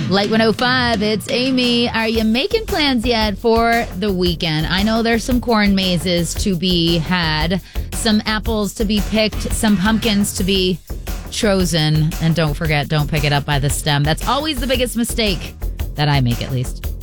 Light 105, it's Amy. Are you making plans yet for the weekend? I know there's some corn mazes to be had, some apples to be picked, some pumpkins to be chosen. And don't forget, don't pick it up by the stem. That's always the biggest mistake that I make, at least.